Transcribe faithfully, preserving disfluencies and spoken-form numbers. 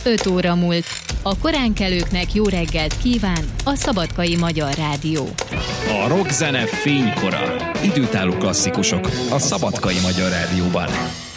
öt óra múlt. A koránkelőknek jó reggelt kíván a Szabadkai Magyar Rádió. A rockzene fénykora. Időtálló klasszikusok a Szabadkai Magyar Rádióban.